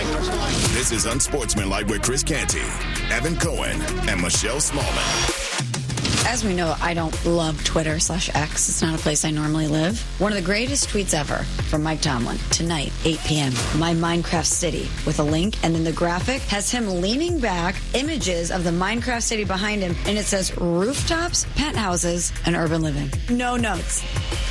This is Unsportsmanlike with Chris Canty, Evan Cohen, and Michelle Smallman. As we know, I don't love Twitter/X. It's not a place I normally live. One of the greatest tweets ever from Mike Tomlin. Tonight, 8 p.m., my Minecraft city with a link. And then the graphic has him leaning back, images of the Minecraft city behind him. And it says rooftops, penthouses, and urban living. No notes.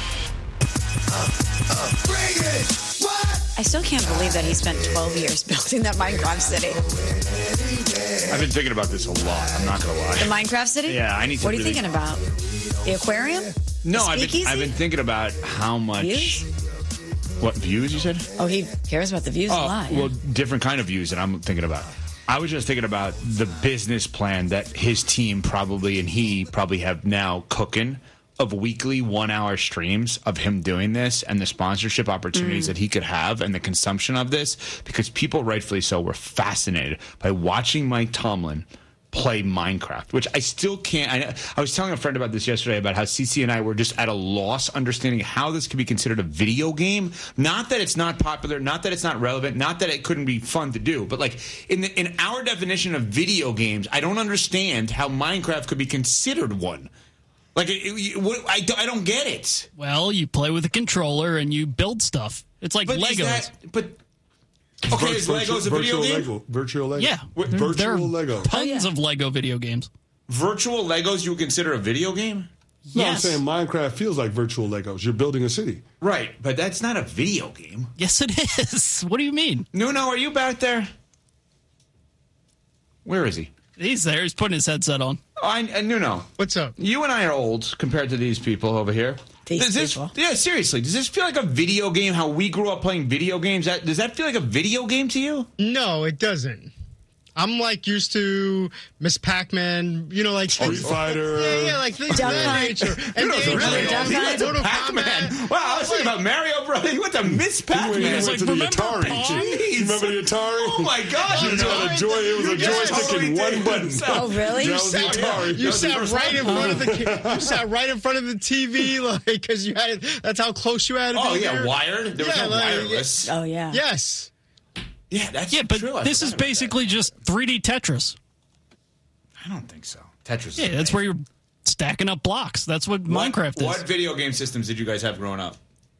Bring it! What? I still can't believe that he spent 12 years building that Minecraft city. I've been thinking about this a lot. I'm not going to lie. The Minecraft city? Yeah, I need to. What are you thinking about? The aquarium? No, The I've speakeasy? been thinking about how much. Views? What views you said? Oh, he cares about the views a lot. Well, different kind of views that I'm thinking about. I was just thinking about the business plan that his team probably and he probably have now cooking of weekly 1-hour streams of him doing this and the sponsorship opportunities that he could have and the consumption of this, because people rightfully so were fascinated by watching Mike Tomlin play Minecraft, which I still can't. I was telling a friend about this yesterday about how CC and I were just at a loss understanding how this could be considered a video game. Not that it's not popular, not that it's not relevant, not that it couldn't be fun to do, but like in our definition of video games, I don't understand how Minecraft could be considered one. Like, I don't get it. Well, you play with a controller and you build stuff. It's like Legos. Is Legos a video game? Virtual Lego. Yeah. Virtual Lego. Tons of Lego video games. Virtual Legos you would consider a video game? No, Yes. I'm saying Minecraft feels like virtual Legos. You're building a city. Right, but that's not a video game. Yes, it is. What do you mean? Nuno, are you back there? Where is he? He's there. He's putting his headset on. Nuno. What's up? You and I are old compared to these people over here. People. Yeah, seriously. Does this feel like a video game, how we grew up playing video games? Does that feel like a video game to you? No, it doesn't. I'm like used to Miss Pac-Man, like Street Fighter. Yeah, like things of Duck that Hunt. nature. You know, then really Duck old. He went to Mortal Pac-Man. Kombat. Wow, I was thinking about Mario Brothers. He went to Miss Pac-Man. He It's went like, to the remember Atari. Pong? You remember the Atari? Oh, my gosh. It was a joystick and one button. Oh, really? That was the Atari. You sat right in front of the. You sat right in front of the TV, like because you had. That's how close you had to be. Oh, yeah, there. wired? There was no wireless. Oh, yeah. Yes. Yeah, that's But true. I this is forgot about basically just 3D Tetris. that. I don't think so. Tetris. Yeah, that's where you're stacking up blocks. That's what Minecraft is. What video game systems did you guys have growing up?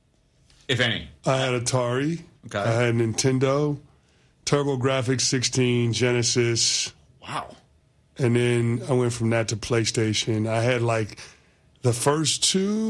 If any. I had Atari. Okay. I had Nintendo, TurboGrafx 16, Genesis. Wow. And then I went from that to PlayStation. I had like the first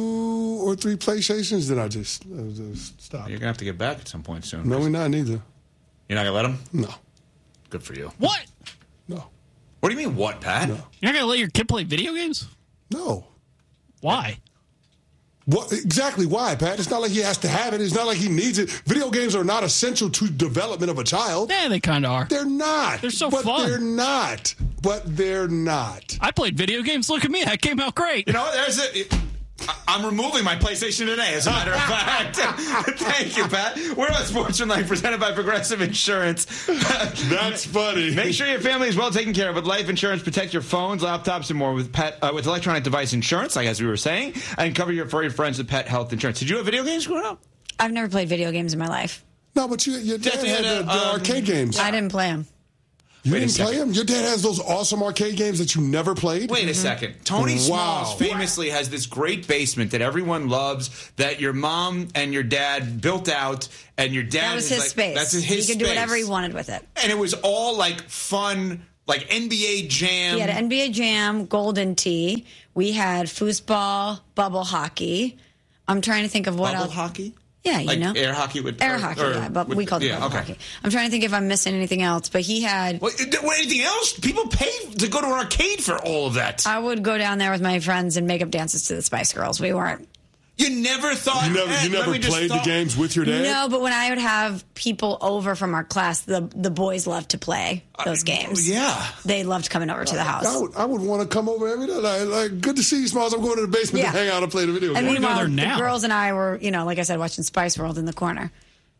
2 or 3 PlayStations, then I just stopped. You're going to have to get back at some point soon. No, we're not neither. You're not going to let them? No. Good for you. What? No. What do you mean, what, Pat? No. You're not going to let your kid play video games? No. Why? What exactly? Why, Pat? It's not like he has to have it. It's not like he needs it. Video games are not essential to development of a child. Yeah, they kind of are. They're not. They're so but fun. They're not. But they're not. I played video games. Look at me. That came out great. You know, I'm removing my PlayStation today, as a matter of fact. Thank you, Pat. We're on Sportsmanlike, presented by Progressive Insurance. That's funny. Make sure your family is well taken care of with life insurance. Protect your phones, laptops, and more with with electronic device insurance, like as we were saying, and cover your furry friends with pet health insurance. Did you have video games growing up? I've never played video games in my life. No, but your dad had the arcade games. I didn't play them. You Wait a didn't play second. them? Your dad has those awesome arcade games that you never played? Wait a second. Tony Wow. Smalls famously has this great basement that everyone loves, that your mom and your dad built out, and your dad That was is his like, space. That's his He space. could do whatever he wanted with it. And it was all like fun, like NBA Jam. He had NBA Jam, Golden Tee. We had foosball, bubble hockey. I'm trying to think of what Bubble else. hockey? Yeah, you Like know. air hockey with Air hockey, yeah, but we called it bubble hockey. I'm trying to think if I'm missing anything else, but he had... What, anything else? People pay to go to an arcade for all of that. I would go down there with my friends and make up dances to the Spice Girls. We weren't... You never thought... You never played the games with your dad? No, but when I would have people over from our class, the boys loved to play those games. Yeah. They loved coming over to the house. I would want to come over every day. Like, good to see you, Smalls. I'm going to the basement to hang out and play the video And game. meanwhile, there the now. girls and I were, like I said, watching Spice World in the corner.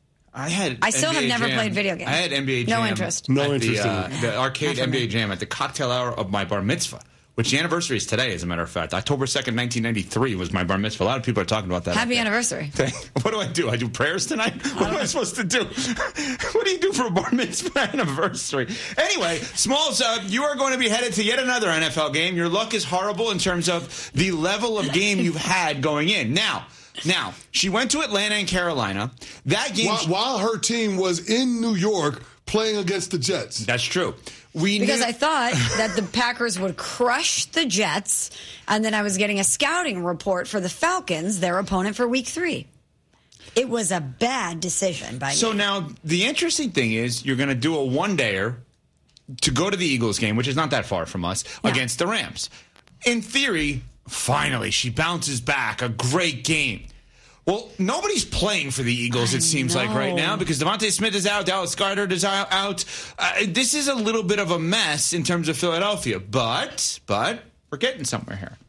I still have never played video games. I had NBA Jam. No interest. No at interest the, in it. the arcade Not for NBA me. Jam at the cocktail hour of my bar mitzvah, which the anniversary is today, as a matter of fact. October 2nd, 1993 was my bar mitzvah. A lot of people are talking about that. Happy anniversary. What do I do? I do prayers tonight? What am I supposed to do? What do you do for a bar mitzvah anniversary? Anyway, Smalls, you are going to be headed to yet another NFL game. Your luck is horrible in terms of the level of game you've had going in. Now, she went to Atlanta and Carolina. That game... While her team was in New York playing against the Jets. That's true. Because I thought that the Packers would crush the Jets, and then I was getting a scouting report for the Falcons, their opponent for Week 3. It was a bad decision by me. So now, the interesting thing is you're going to do a one-dayer to go to the Eagles game, which is not that far from us, against the Rams. In theory, finally, she bounces back. A great game. Well, nobody's playing for the Eagles, it seems like right now, because Devontae Smith is out, Dallas Goedert is out. This is a little bit of a mess in terms of Philadelphia, but we're getting somewhere here.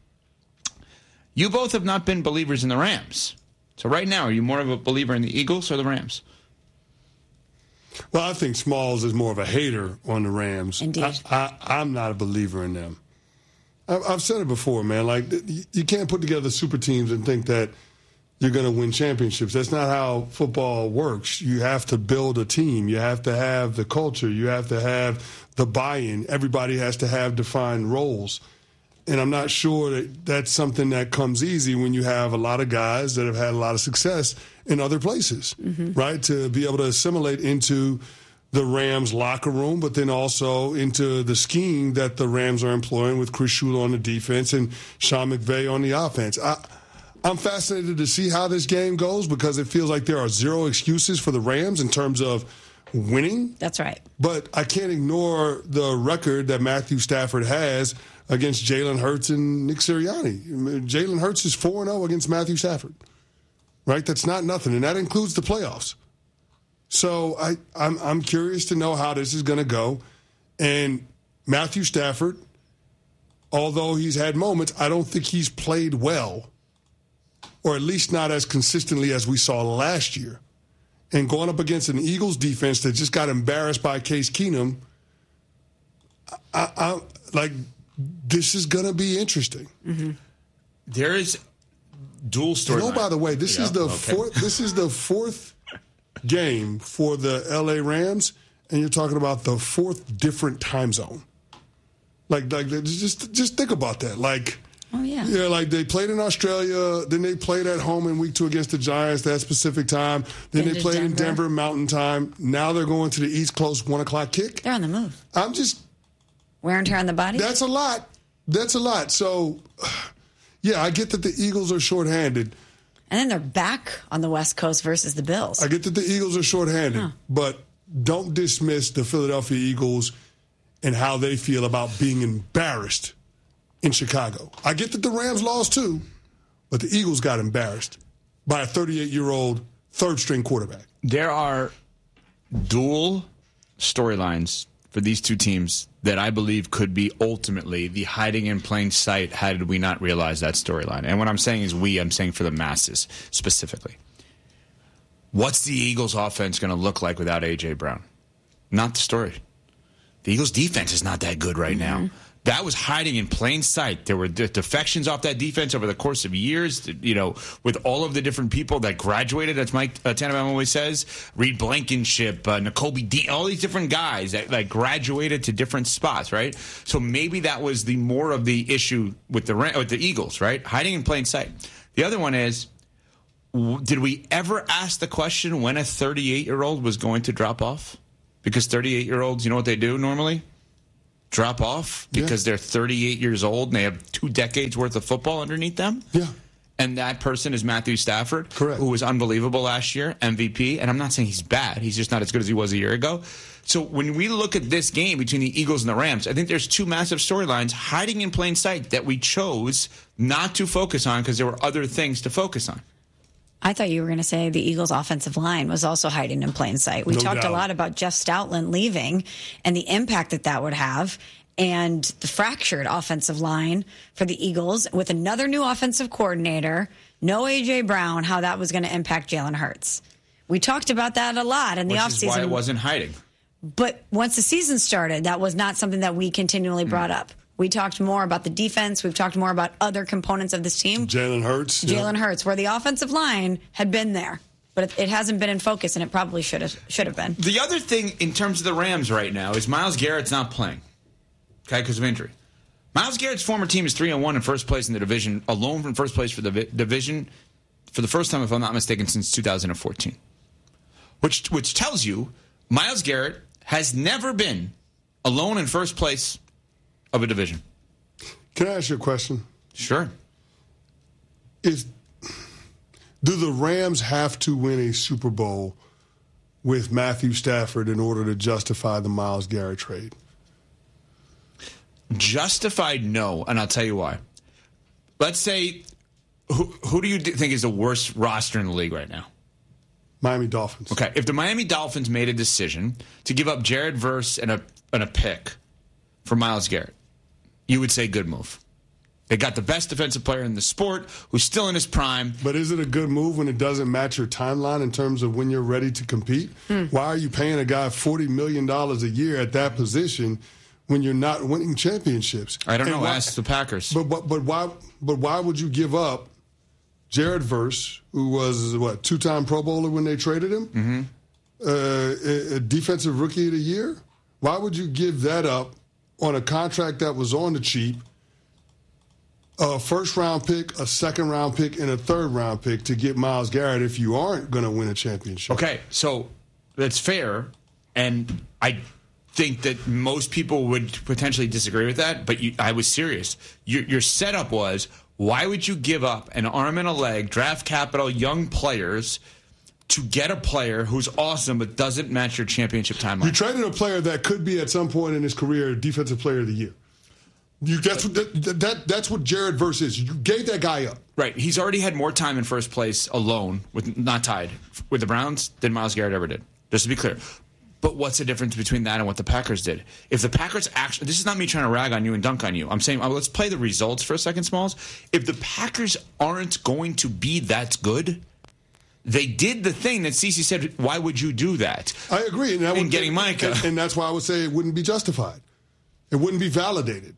You both have not been believers in the Rams. So right now, are you more of a believer in the Eagles or the Rams? Well, I think Smalls is more of a hater on the Rams. Indeed. I'm not a believer in them. I've said it before, man. Like, you can't put together super teams and think that you're going to win championships. That's not how football works. You have to build a team. You have to have the culture. You have to have the buy-in. Everybody has to have defined roles. And I'm not sure that that's something that comes easy when you have a lot of guys that have had a lot of success in other places, right? To be able to assimilate into the Rams locker room, but then also into the scheme that the Rams are employing with Chris Shula on the defense and Sean McVay on the offense. I'm fascinated to see how this game goes because it feels like there are zero excuses for the Rams in terms of winning. That's right. But I can't ignore the record that Matthew Stafford has against Jalen Hurts and Nick Sirianni. Jalen Hurts is 4-0 against Matthew Stafford, right? That's not nothing, and that includes the playoffs. So I'm curious to know how this is going to go. And Matthew Stafford, although he's had moments, I don't think he's played well, or at least not as consistently as we saw last year. And going up against an Eagles defense that just got embarrassed by Case Keenum, I like, this is going to be interesting. Mm-hmm. There is dual story. Oh, by the way, this is the fourth. This is the fourth game for the LA Rams, and you're talking about the fourth different time zone. Like just think about that. Like, oh yeah, like they played in Australia, then they played at home in week 2 against the Giants that specific time. Then they played in Denver Mountain Time. Now they're going to the East Coast 1:00 kick. They're on the move. I'm just wear and tear on the body. That's a lot. That's a lot. So, yeah, I get that the Eagles are shorthanded. And then they're back on the West Coast versus the Bills. I get that the Eagles are shorthanded, but don't dismiss the Philadelphia Eagles and how they feel about being embarrassed in Chicago. I get that the Rams lost too, but the Eagles got embarrassed by a 38-year-old third-string quarterback. There are dual storylines for these two teams that I believe could be ultimately the hiding in plain sight had we not realized that storyline. And what I'm saying is I'm saying for the masses specifically. What's the Eagles' offense going to look like without A.J. Brown? Not the story. The Eagles' defense is not that good right now. That was hiding in plain sight. There were defections off that defense over the course of years, with all of the different people that graduated, as Mike Tannenbaum always says, Reed Blankenship, Nakobe Dean, all these different guys that graduated to different spots, right? So maybe that was the more of the issue with the Eagles, right? Hiding in plain sight. The other one is, did we ever ask the question when a 38-year-old was going to drop off? Because 38-year-olds, you know what they do normally? Drop off because they're 38 years old and they have 2 decades worth of football underneath them. Yeah. And that person is Matthew Stafford, correct, who was unbelievable last year, MVP. And I'm not saying he's bad. He's just not as good as he was a year ago. So when we look at this game between the Eagles and the Rams, I think there's 2 massive storylines hiding in plain sight that we chose not to focus on because there were other things to focus on. I thought you were going to say the Eagles' offensive line was also hiding in plain sight. We talked a lot about Jeff Stoutland leaving and the impact that would have, and the fractured offensive line for the Eagles with another new offensive coordinator, no A.J. Brown, how that was going to impact Jalen Hurts. We talked about that a lot in the offseason. Which is why it wasn't hiding. But once the season started, that was not something that we continually brought up. We talked more about the defense. We've talked more about other components of this team. Jalen Hurts. Jalen Hurts, where the offensive line had been there, but it hasn't been in focus, and it probably should have been. The other thing in terms of the Rams right now is Myles Garrett's not playing, okay, because of injury. Myles Garrett's former team is 3-1 in first place in the division, alone from first place for the division for the first time, if I'm not mistaken, since 2014. Which tells you Myles Garrett has never been alone in first place of a division. Can I ask you a question? Sure. Do the Rams have to win a Super Bowl with Matthew Stafford in order to justify the Myles Garrett trade? Justified, no, and I'll tell you why. Let's say, who do you think is the worst roster in the league right now? Miami Dolphins. Okay, if the Miami Dolphins made a decision to give up Jared Verse and a pick for Myles Garrett, you would say good move. They got the best defensive player in the sport who's still in his prime. But is it a good move when it doesn't match your timeline in terms of when you're ready to compete? Why are you paying a guy $40 million a year at that position when you're not winning championships? I don't know. Ask the Packers. But why would you give up Jared Verse, who was, two-time Pro Bowler when they traded him? A defensive rookie of the year? Why would you give that up on a contract that was on the cheap, a first-round pick, a second-round pick, and a third-round pick to get Myles Garrett if you aren't going to win a championship? Okay, so that's fair, and I think that most people would potentially disagree with that, but I was serious. Your setup was, why would you give up an arm and a leg, draft capital, young players, to get a player who's awesome but doesn't match your championship timeline? You traded a player that could be at some point in his career Defensive Player of the Year. That's what Jared Verse is. You gave that guy up. Right. He's already had more time in first place alone, not tied, with the Browns than Myles Garrett ever did. Just to be clear. But what's the difference between that and what the Packers did? If the Packers actually, this is not me trying to rag on you and dunk on you. I'm saying, let's play the results for a second, Smalls. If the Packers aren't going to be that good, they did the thing that Cece said, why would you do that? I agree. And getting Micah. And that's why I would say it wouldn't be justified. It wouldn't be validated.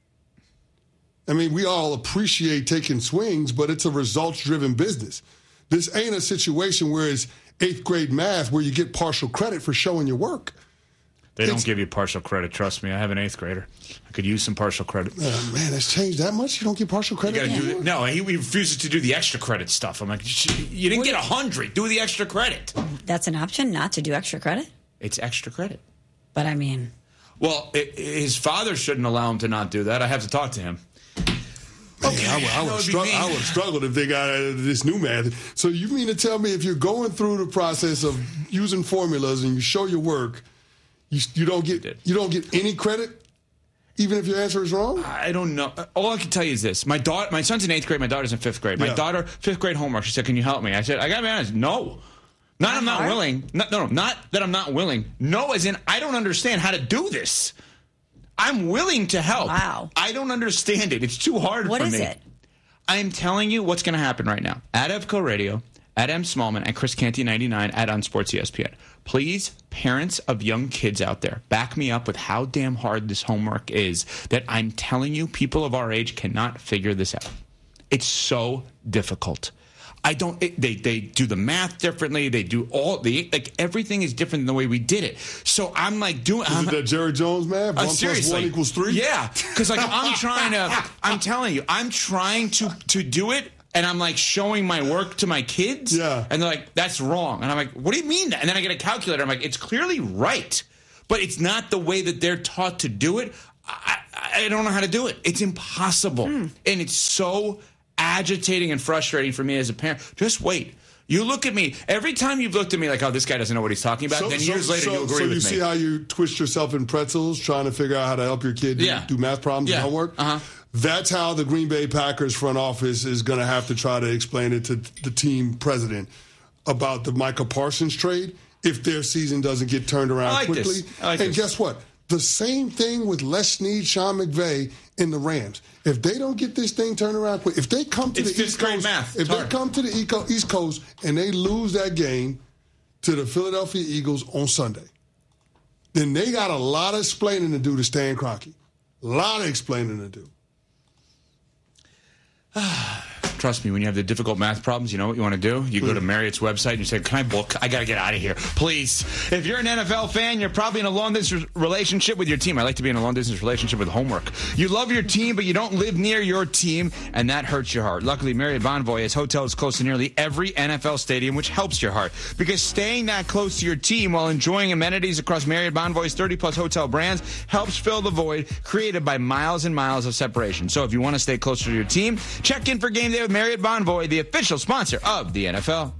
I mean, we all appreciate taking swings, but it's a results-driven business. This ain't a situation where it's 8th grade math where you get partial credit for showing your work. They don't give you partial credit. Trust me. I have an 8th grader. I could use some partial credit. Man, it's changed that much? You don't get partial credit? No, he refuses to do the extra credit stuff. I'm like, you didn't get 100. Do the extra credit. That's an option, not to do extra credit? It's extra credit. But I mean... Well, his father shouldn't allow him to not do that. I have to talk to him. Okay, I would have struggled if they got this new math. So you mean to tell me if you're going through the process of using formulas and you show your work, you don't get any credit, even if your answer is wrong? I don't know. All I can tell you is this: my son's in 8th grade. My daughter's in 5th grade. My daughter, 5th grade homework. She said, "Can you help me?" I said, "I got to be honest. No." Not I'm not willing. No, not that I'm not willing. No, as in I don't understand how to do this. I'm willing to help. Wow. I don't understand it. It's too hard for me. What is it? I'm telling you what's going to happen right now. At Evco Radio, at M. Smallman, at Chris Canty 99, at On Sports ESPN. Please, parents of young kids out there, back me up with how damn hard this homework is that I'm telling you people of our age cannot figure this out. It's so difficult. They do the math differently. They do everything is different than the way we did it. So I'm like doing. Is it that Jerry Jones math? 1 + 1 = 3? Yeah, because like I'm telling you, I'm trying to do it, and I'm like showing my work to my kids. Yeah, and they're like, that's wrong, and I'm like, what do you mean? And then I get a calculator. I'm like, it's clearly right, but it's not the way that they're taught to do it. I don't know how to do it. It's impossible, and it's so agitating and frustrating for me as a parent. Just wait. You look at me. Every time you've looked at me like, oh, this guy doesn't know what he's talking about, then years later you agree with me. So you see how you twist yourself in pretzels trying to figure out how to help your kid do math problems and homework? That's how the Green Bay Packers front office is going to have to try to explain it to the team president about the Micah Parsons trade if their season doesn't get turned around quickly. Guess what? The same thing with Les Snead, Sean McVay in the Rams. If they don't get this thing turned around quick, if they come to the East Coast, they come to the East Coast and they lose that game to the Philadelphia Eagles on Sunday, then they got a lot of explaining to do to Stan Kroenke. A lot of explaining to do. Trust me, when you have the difficult math problems, you know what you want to do? You go to Marriott's website and you say, can I book? I got to get out of here. Please. If you're an NFL fan, you're probably in a long-distance relationship with your team. I like to be in a long-distance relationship with homework. You love your team, but you don't live near your team, and that hurts your heart. Luckily, Marriott Bonvoy has hotels close to nearly every NFL stadium, which helps your heart. Because staying that close to your team while enjoying amenities across Marriott Bonvoy's 30-plus hotel brands helps fill the void created by miles and miles of separation. So if you want to stay closer to your team, check in for game day with Marriott Bonvoy, the official sponsor of the NFL.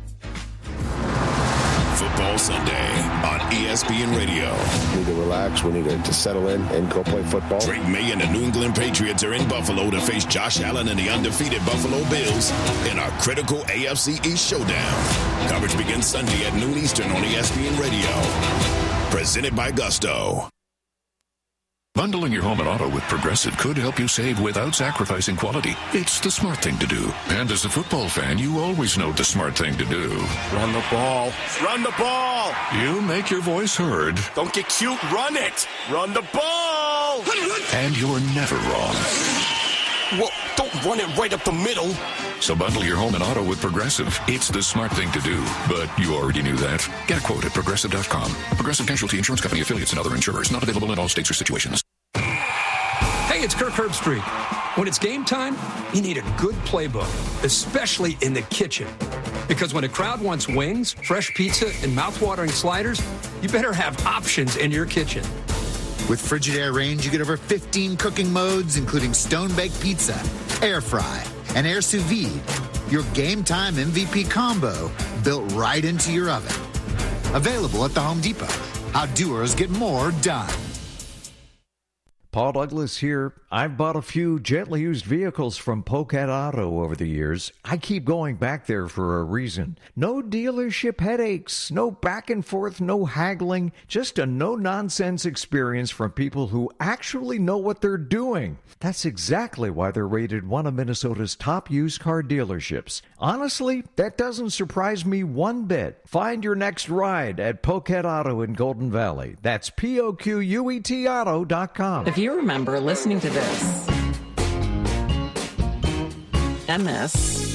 Football Sunday on ESPN Radio. We need to relax. We need to settle in and go play football. Drake May and the New England Patriots are in Buffalo to face Josh Allen and the undefeated Buffalo Bills in a critical AFC East showdown. Coverage begins Sunday at noon Eastern on ESPN Radio. Presented by Gusto. Bundling your home and auto with Progressive could help you save without sacrificing quality. It's the smart thing to do. And as a football fan, you always know the smart thing to do. Run the ball. Run the ball. You make your voice heard. Don't get cute. Run it. Run the ball. And you're never wrong. Well, don't run it right up the middle. So bundle your home and auto with Progressive. It's the smart thing to do. But you already knew that. Get a quote at Progressive.com. Progressive Casualty Insurance Company affiliates and other insurers. Not available in all states or situations. Hey, it's Kirk Herbstreit. When it's game time, you need a good playbook, especially in the kitchen. Because when a crowd wants wings, fresh pizza, and mouth-watering sliders, you better have options in your kitchen. With Frigidaire Range, you get over 15 cooking modes, including stone-baked pizza, air fry, and air sous vide. Your game time MVP combo built right into your oven. Available at the Home Depot. How doers get more done. Paul Douglas here. I've bought a few gently used vehicles from Pocket Auto over the years. I keep going back there for a reason. No dealership headaches, no back and forth, no haggling, just a no-nonsense experience from people who actually know what they're doing. That's exactly why they're rated one of Minnesota's top used car dealerships. Honestly, that doesn't surprise me one bit. Find your next ride at Pocket Auto in Golden Valley. That's POQUET Auto.com. If you remember listening to this, and this,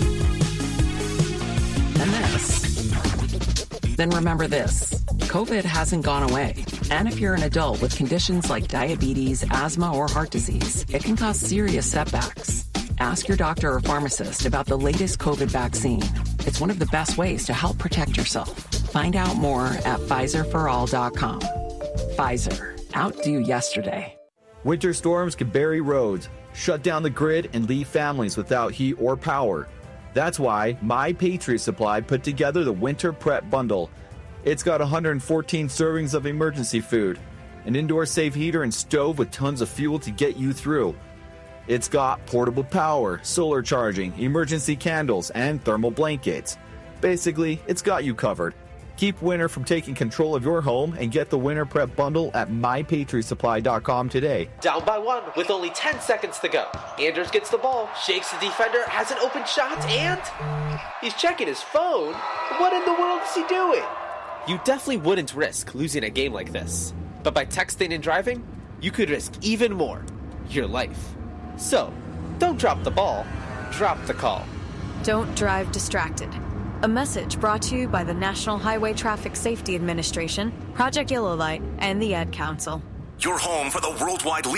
then remember this. COVID hasn't gone away. And if you're an adult with conditions like diabetes, asthma, or heart disease, it can cause serious setbacks. Ask your doctor or pharmacist about the latest COVID vaccine. It's one of the best ways to help protect yourself. Find out more at PfizerForAll.com. Pfizer. Outdo yesterday. Winter storms can bury roads, shut down the grid, and leave families without heat or power. That's why My Patriot Supply put together the Winter Prep Bundle. It's got 114 servings of emergency food, an indoor safe heater and stove with tons of fuel to get you through. It's got portable power, solar charging, emergency candles, and thermal blankets. Basically, it's got you covered. Keep winter from taking control of your home and get the Winter Prep Bundle at MyPatriotSupply.com today. Down by one with only 10 seconds to go. Anders gets the ball, shakes the defender, has an open shot, and he's checking his phone. What in the world is he doing? You definitely wouldn't risk losing a game like this. But by texting and driving, you could risk even more. Your life. So, don't drop the ball, drop the call. Don't drive distracted. A message brought to you by the National Highway Traffic Safety Administration, Project Yellow Light, and the Ad Council. Your home for the worldwide